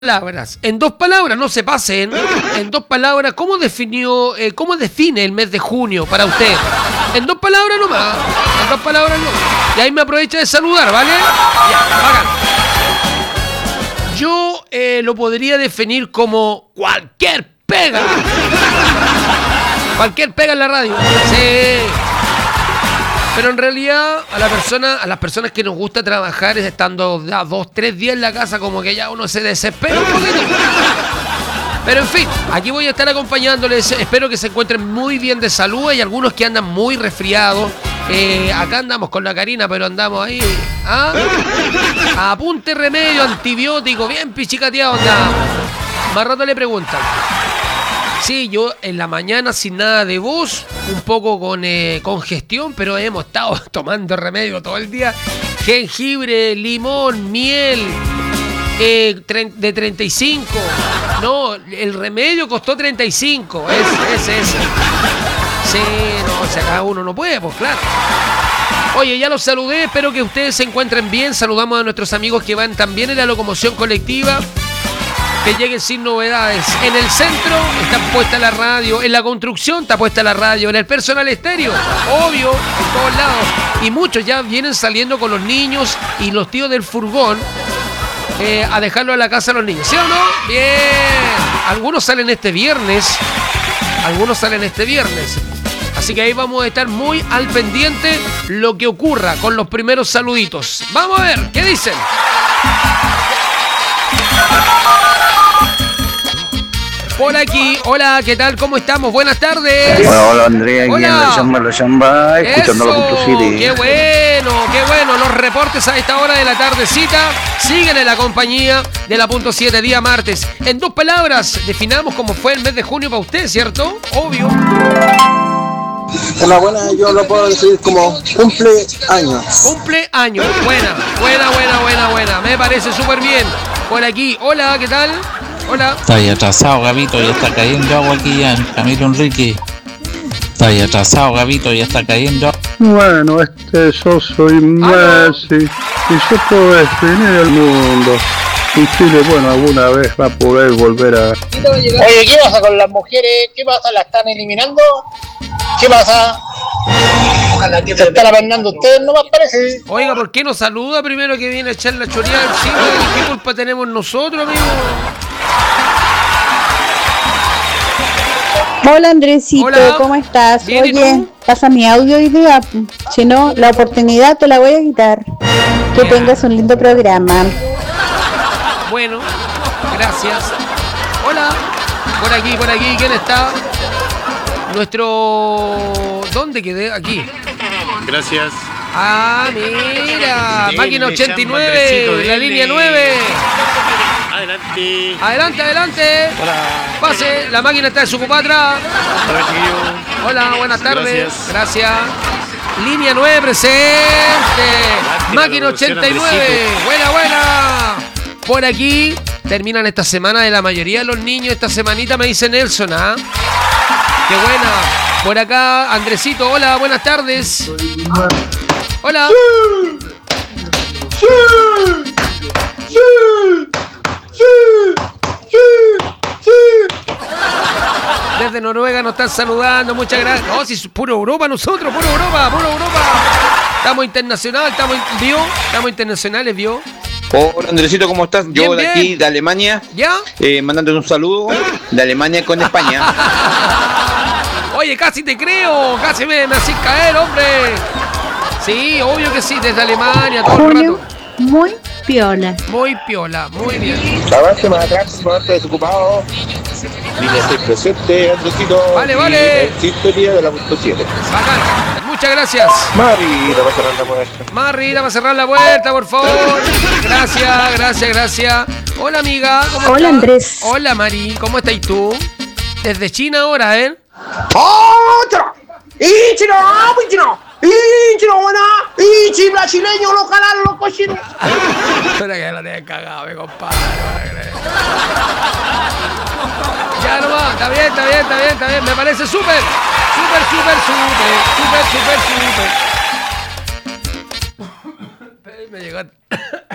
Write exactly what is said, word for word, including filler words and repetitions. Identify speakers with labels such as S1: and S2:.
S1: palabras, en dos palabras, no se pasen, en dos palabras, ¿cómo definió, eh, cómo define el mes de junio para usted? En dos palabras nomás, en dos palabras nomás. Y ahí me aprovecha de saludar, ¿vale? Ya, bacán. Yo eh, lo podría definir como cualquier pega. Cualquier pega en la radio. Sí. Pero en realidad a la persona, a las personas que nos gusta trabajar estando ya dos, tres días en la casa, como que ya uno se desespera un poquito. Pero en fin, aquí voy a estar acompañándoles. Espero que se encuentren muy bien de salud. Hay algunos que andan muy resfriados. Eh, acá andamos con la Karina, pero andamos ahí. ¿Ah? Apunte remedio, antibiótico, bien pichicateado andamos. Más rato le preguntan. Sí, yo en la mañana sin nada de voz, un poco con eh, congestión, pero hemos estado tomando remedio todo el día. Jengibre, limón, miel, eh, de treinta y cinco. No, el remedio costó treinta y cinco. Es ese, ese. Sí, no, o sea, cada uno no puede, pues claro. Oye, ya los saludé, espero que ustedes se encuentren bien. Saludamos a nuestros amigos que van también en la locomoción colectiva. Que lleguen sin novedades. En el centro está puesta la radio, en la construcción está puesta la radio, en el personal estéreo, obvio, en todos lados. Y muchos ya vienen saliendo con los niños y los tíos del furgón eh, a dejarlo a la casa a los niños. ¿Sí o no? Bien. Algunos salen este viernes, algunos salen este viernes. Así que ahí vamos a estar muy al pendiente lo que ocurra con los primeros saluditos. Vamos a ver, ¿qué dicen? Por aquí, hola, ¿qué tal? ¿Cómo estamos? Buenas tardes.
S2: Hola, hola Andrea, aquí
S1: hola.
S2: en la chamba, la chamba, escuchando la punto siete.
S1: Qué bueno, qué bueno. Los reportes a esta hora de la tardecita siguen en la compañía de la punto siete, día martes. En dos palabras, definamos cómo fue el mes de junio para usted, ¿cierto? Obvio.
S3: Una buena, yo lo puedo decir como cumpleaños.
S1: Cumpleaños, buena, buena, buena, buena, buena. Me parece súper bien. Por aquí, hola, ¿qué tal? Hola.
S4: Está ahí atrasado, Gabito, ya está cayendo agua aquí ya en Camilo Enrique. Está ahí atrasado, Gabito, ya está cayendo agua.
S5: Bueno, este yo soy Messi y yo puedo definir el mundo. Y Chile, bueno, alguna vez va a poder volver a...
S6: Oye, ¿qué pasa con las mujeres? ¿Qué pasa? ¿La están eliminando? ¿Qué pasa? Se están abandonando ustedes, ¿no más parece?
S1: Oiga, ¿por qué nos saluda primero que viene a echar la choreada encima? ¿Qué culpa tenemos nosotros, amigo?
S7: Hola Andresito,
S1: Hola.
S7: ¿cómo estás?
S1: Bien, ¿y
S7: Oye,
S1: tú?
S7: pasa mi audio hoy día, si no, la oportunidad te la voy a quitar. Que tengas un lindo programa.
S1: Bueno, gracias. Hola, por aquí, por aquí, ¿quién está? Nuestro... ¿Dónde quedé? Aquí.
S8: Gracias.
S1: Ah, mira,
S8: Dele,
S1: máquina ochenta y nueve,
S8: Andresito,
S1: la
S8: dele.
S1: línea nueve.
S8: Adelante.
S1: Adelante, adelante.
S8: Hola.
S1: Pase, la máquina está desocupada atrás.
S8: Hola, chiquillo.
S1: Hola, buenas tardes.
S8: Gracias.
S1: Gracias. Línea nueve presente. Máquina ochenta y nueve.
S8: Andresito.
S1: Buena, buena. Por aquí terminan esta semana de la mayoría de los niños. Esta semanita me dice Nelson, ¿ah? Qué buena. Por acá, Andresito, hola, buenas tardes. Hola. Desde Noruega nos están saludando, muchas gracias. No, si es puro Europa nosotros, puro Europa, puro Europa. Estamos internacionales, estamos, ¿vio? Estamos internacionales, ¿vio?
S9: Hola Andresito, ¿cómo estás? Yo
S1: Bien,
S9: de
S1: bien.
S9: aquí, de Alemania,
S1: ¿Ya?
S9: eh, mandándote un saludo de Alemania con España.
S1: Oye, casi te creo, casi me, me haces caer, hombre. Sí, obvio que sí, desde Alemania, todo el
S7: Julio,
S1: rato.
S7: muy piola.
S1: Muy piola, muy bien.
S3: Avance más atrás, momento desocupado. Línea seis presente, Andresito.
S1: Vale,
S3: y
S1: vale.
S3: en sintonía de la punto siete.
S1: Bacán. Muchas gracias.
S3: Mari, la va a cerrar la puerta.
S1: Marrita, para cerrar la puerta, por favor. Gracias, gracias, gracias. Hola, amiga. ¿Cómo
S7: Hola,
S1: estás?
S7: Andrés.
S1: Hola, Mari. ¿Cómo estás tú? Desde China ahora, ¿eh?
S6: ¡Otra! ¡Ichiro! ¡Ichiro! ¡Ichiro! ¡Buena! ¡Ichiro! ¡Brasileño! ¡Los canales! ¡Los cochinos!
S1: Espera que la tenés cagado, mi compadre. no me crees. Ya nomás, está bien, está bien, está bien, está bien. Me parece súper, súper, súper, súper, súper, súper, súper. Me llegó.